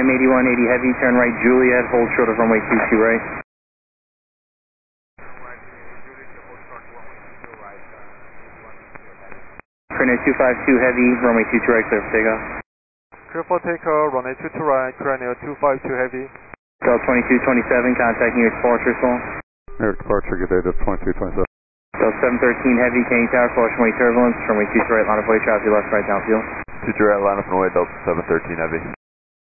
climb 8180 heavy, turn right Juliet, hold short of runway 22 right. Clear 252 heavy, runway 22 right, clear for takeoff. Clear for takeoff, runway 22 right, clear 252 heavy. Cell 2227, contacting your departure zone. Air departure, good day to 2227. Cell 713 heavy, Canyon Tower, caution way turbulence, runway 22 right, line of way, traffic left, right, downfield. 22 right, line up and away, Delta 713 heavy.